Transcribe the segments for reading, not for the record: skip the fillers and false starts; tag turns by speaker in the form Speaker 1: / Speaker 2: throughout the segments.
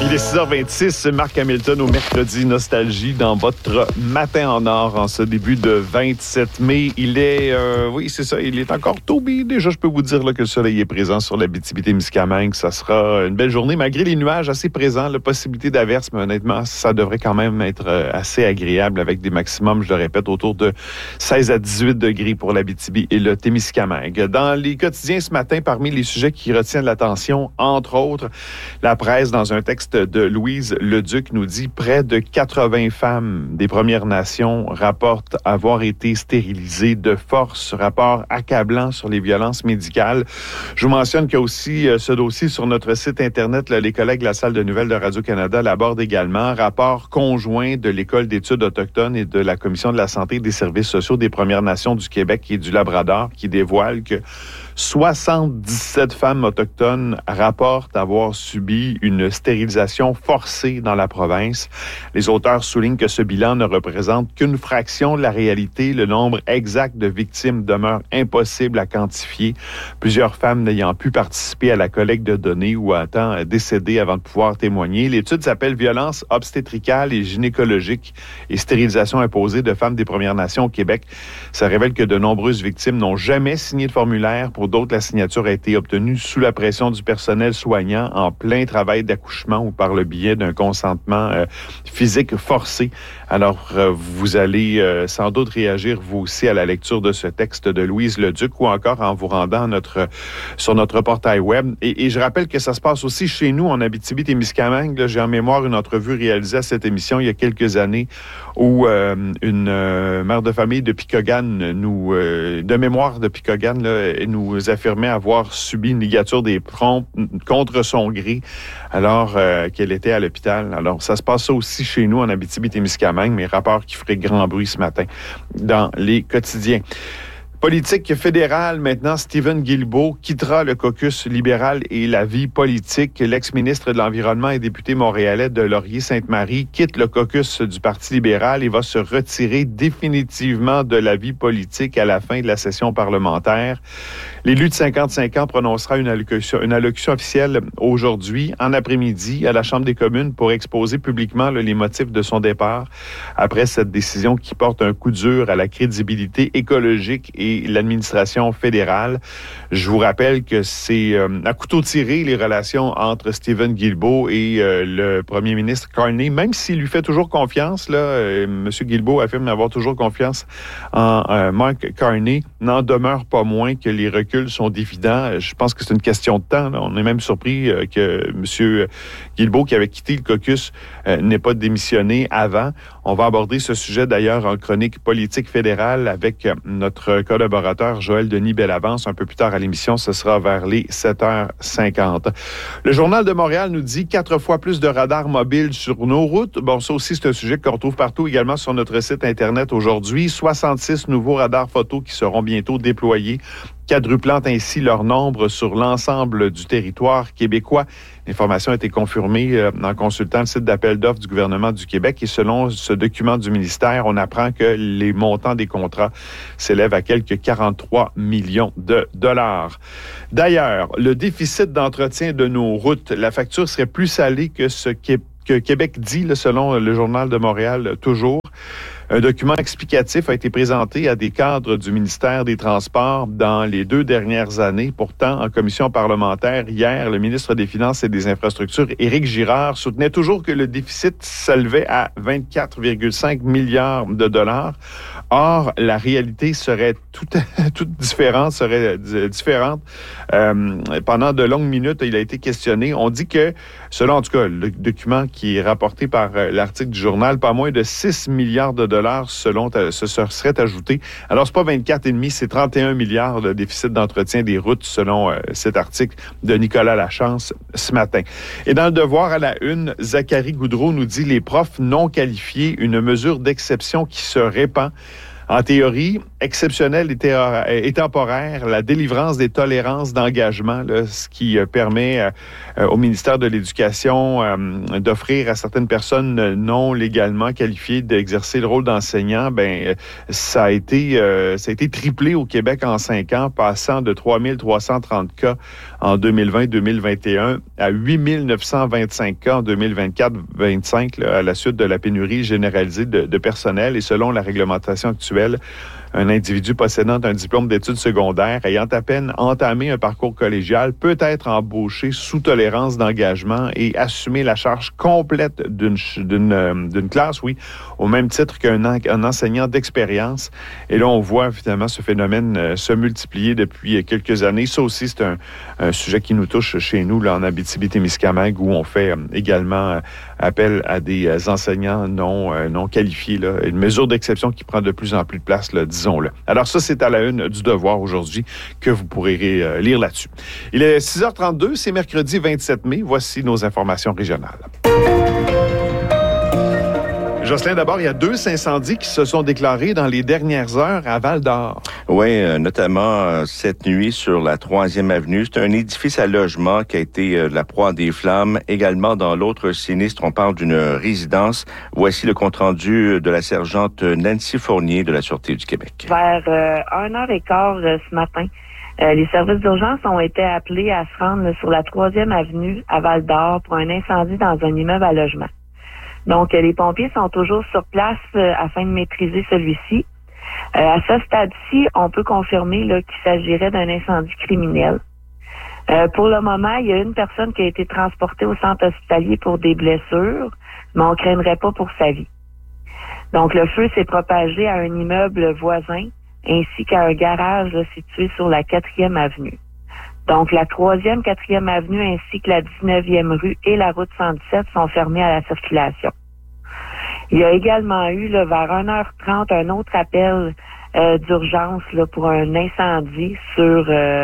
Speaker 1: Il est 6h26, Marc Hamilton au Mercredi Nostalgie dans votre Matin en or en ce début de 27 mai. Il est, oui c'est ça, il est encore tôt, mais déjà je peux vous dire là, que le soleil est présent sur l'Abitibi-Témiscamingue. Ça sera une belle journée malgré les nuages assez présents, la possibilité d'averse, mais honnêtement ça devrait quand même être assez agréable avec des maximums, je le répète, autour de 16 à 18 degrés pour l'Abitibi et le Témiscamingue. Dans les quotidiens ce matin, parmi les sujets qui retiennent l'attention, entre autres, la presse dans un texte de Louise Leduc nous dit près de 80 femmes des Premières Nations rapportent avoir été stérilisées de force. Rapport accablant sur les violences médicales. Je vous mentionne qu'il y a aussi ce dossier sur notre site Internet. Là, les collègues de la salle de nouvelles de Radio-Canada l'abordent également. Rapport conjoint de l'École d'études autochtones et de la Commission de la santé et des services sociaux des Premières Nations du Québec et du Labrador qui dévoile que 77 femmes autochtones rapportent avoir subi une stérilisation forcée dans la province. Les auteurs soulignent que ce bilan ne représente qu'une fraction de la réalité. Le nombre exact de victimes demeure impossible à quantifier. Plusieurs femmes n'ayant pu participer à la collecte de données ou à temps décédées avant de pouvoir témoigner. L'étude s'appelle « Violence obstétricale et gynécologique et stérilisation imposée de femmes des Premières Nations au Québec ». Ça révèle que de nombreuses victimes n'ont jamais signé de formulaire. Pour d'autres, la signature a été obtenue sous la pression du personnel soignant en plein travail d'accouchement ou par le biais d'un consentement physique forcé. Alors, vous allez sans doute réagir, vous aussi, à la lecture de ce texte de Louise Leduc ou encore en vous rendant sur notre portail web. Et je rappelle que ça se passe aussi chez nous, en Abitibi-Témiscamingue. Là, j'ai en mémoire une entrevue réalisée à cette émission il y a quelques années où une mère de famille de Picogan, de mémoire de Picogan, là, nous affirmait avoir subi une ligature des trompes contre son gré alors qu'elle était à l'hôpital. Alors, ça se passe aussi chez nous en Abitibi-Témiscamingue, mais rapport qui ferait grand bruit ce matin dans les quotidiens. Politique fédérale, maintenant, Stephen Guilbeault quittera le caucus libéral et la vie politique. L'ex-ministre de l'Environnement et député montréalais de Laurier-Sainte-Marie quitte le caucus du Parti libéral et va se retirer définitivement de la vie politique à la fin de la session parlementaire. L'élu de 55 ans prononcera une allocution officielle aujourd'hui, en après-midi, à la Chambre des communes pour exposer publiquement les motifs de son départ après cette décision qui porte un coup dur à la crédibilité écologique et l'administration fédérale. Je vous rappelle que c'est à couteau tiré les relations entre Stephen Guilbeault et le premier ministre Carney, même s'il lui fait toujours confiance. M. Guilbeault affirme avoir toujours confiance en Mark Carney. N'en demeure pas moins que les reculs sont évidents. Je pense que c'est une question de temps. Là. On est même surpris que M. Guilbeault, qui avait quitté le caucus, n'ait pas démissionné avant. On va aborder ce sujet d'ailleurs en chronique politique fédérale avec notre collaborateur Joël Denis Bellavance un peu plus tard à l'émission. Ce sera vers les 7h50. Le Journal de Montréal nous dit 4 fois plus de radars mobiles sur nos routes. Bon, ça aussi, c'est un sujet qu'on retrouve partout également sur notre site Internet aujourd'hui. 66 nouveaux radars photos qui seront bientôt déployés, quadruplant ainsi leur nombre sur l'ensemble du territoire québécois. L'information a été confirmée en consultant le site d'appel d'offres du gouvernement du Québec et selon ce document du ministère, on apprend que les montants des contrats s'élèvent à quelques 43 millions de dollars. D'ailleurs, le déficit d'entretien de nos routes, la facture serait plus salée que ce que Québec dit, là, selon le Journal de Montréal, toujours. Un document explicatif a été présenté à des cadres du ministère des Transports dans les 2 dernières années. Pourtant, en commission parlementaire, hier, le ministre des Finances et des Infrastructures, Éric Girard, soutenait toujours que le déficit s'élevait à 24,5 milliards de dollars. Or, la réalité serait toute différente, pendant de longues minutes, il a été questionné. On dit que, selon en tout cas le document qui est rapporté par l'article du journal, pas moins de 6 milliards de dollars se seraient ajoutés. Alors, c'est pas 24,5, c'est 31 milliards de déficit d'entretien des routes, selon cet article de Nicolas Lachance ce matin. Et dans le Devoir à la une, Zachary Goudreau nous dit les profs non qualifiés, une mesure d'exception qui se répand. En théorie, exceptionnelle et temporaire, la délivrance des tolérances d'engagement, là, ce qui permet au ministère de l'Éducation d'offrir à certaines personnes non légalement qualifiées d'exercer le rôle d'enseignant, ça a été triplé au Québec en 5 ans, passant de 3330 cas en 2020-2021 à 8925 cas en 2024-25 à la suite de la pénurie généralisée de personnel. Et selon la réglementation actuelle, un individu possédant un diplôme d'études secondaires ayant à peine entamé un parcours collégial peut être embauché sous tolérance d'engagement et assumer la charge complète d'une classe, oui, au même titre qu'un enseignant d'expérience. Et là, on voit évidemment ce phénomène se multiplier depuis quelques années. Ça aussi, c'est un sujet qui nous touche chez nous, là, en Abitibi-Témiscamingue, où on fait également appel à des enseignants non qualifiés. Là. Une mesure d'exception qui prend de plus en plus de place, là, disons-le. Alors ça, c'est à la une du Devoir aujourd'hui que vous pourrez lire là-dessus. Il est 6h32, c'est mercredi 27 mai. Voici nos informations régionales. Jocelyn, d'abord, il y a 2 incendies qui se sont déclarés dans les dernières heures à Val-d'Or.
Speaker 2: Oui, notamment cette nuit sur la 3e avenue. C'est un édifice à logement qui a été la proie des flammes. Également, dans l'autre sinistre, on parle d'une résidence. Voici le compte-rendu de la sergente Nancy Fournier de la Sûreté du Québec.
Speaker 3: Vers 1h15 ce matin, les services d'urgence ont été appelés à se rendre sur la 3e avenue à Val-d'Or pour un incendie dans un immeuble à logement. Donc, les pompiers sont toujours sur place afin de maîtriser celui-ci. À ce stade-ci, on peut confirmer là, qu'il s'agirait d'un incendie criminel. Pour le moment, il y a une personne qui a été transportée au centre hospitalier pour des blessures, mais on ne craindrait pas pour sa vie. Donc, le feu s'est propagé à un immeuble voisin ainsi qu'à un garage là, situé sur la 4e avenue. Donc, la 3e, 4e avenue ainsi que la 19e rue et la route 117 sont fermées à la circulation. Il y a également eu, là, vers 1h30, un autre appel d'urgence là, pour un incendie sur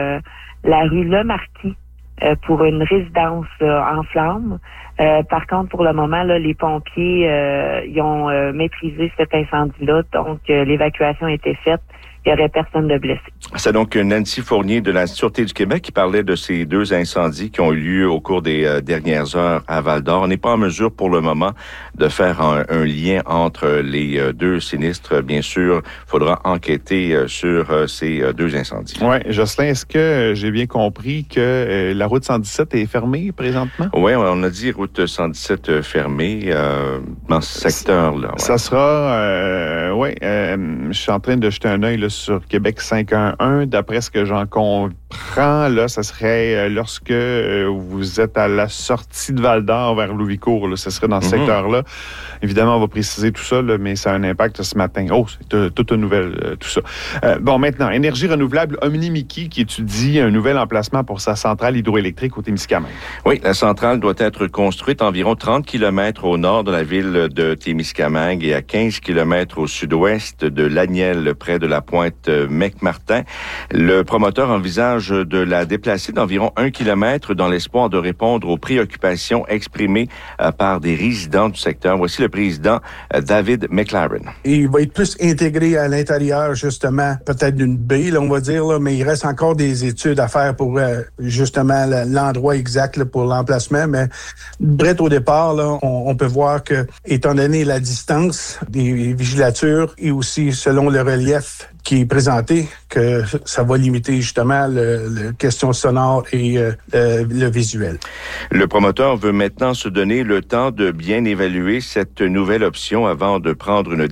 Speaker 3: la rue Le Marquis pour une résidence en flammes. Par contre, pour le moment, là, les pompiers ils ont maîtrisé cet incendie-là, donc l'évacuation a été faite. Il n'y aurait personne de blessé. C'est
Speaker 2: donc Nancy Fournier de la Sûreté du Québec qui parlait de ces 2 incendies qui ont eu lieu au cours des dernières heures à Val-d'Or. On n'est pas en mesure pour le moment de faire un lien entre les 2 sinistres. Bien sûr, il faudra enquêter sur ces 2 incendies.
Speaker 1: Oui, Jocelyn, est-ce que j'ai bien compris que la route 117 est fermée présentement?
Speaker 2: Oui, on a dit route 117 fermée dans ce secteur-là. Ouais. Ça
Speaker 1: sera... je suis en train de jeter un œil là, sur Québec 511. D'après ce que j'en comprends, là, ça serait lorsque vous êtes à la sortie de Val-d'Or vers Louis-Court. Là, ça serait dans ce secteur-là. Évidemment, on va préciser tout ça, là, mais ça a un impact ce matin. Oh, c'est toute une nouvelle, tout ça. Maintenant, Énergie renouvelable Omni-Miki qui étudie un nouvel emplacement pour sa centrale hydroélectrique au Témiscamingue.
Speaker 2: Oui, la centrale doit être construite environ 30 km au nord de la ville de Témiscamingue et à 15 km au sud-ouest de Laniel, près de la pointe McMartin. Le promoteur envisage de la déplacer d'environ 1 km dans l'espoir de répondre aux préoccupations exprimées par des résidents du secteur. Voici le président David McLaren.
Speaker 4: Il va être plus intégré à l'intérieur, justement, peut-être d'une baie, là, on va dire, là, mais il reste encore des études à faire pour justement l'endroit exact là, pour l'emplacement. Mais bref, au départ, là, on peut voir que, étant donné la distance des vigilatures et aussi selon le relief qui est présenté, que ça va limiter justement le question sonore et le visuel.
Speaker 2: Le promoteur veut maintenant se donner le temps de bien évaluer cette nouvelle option avant de prendre une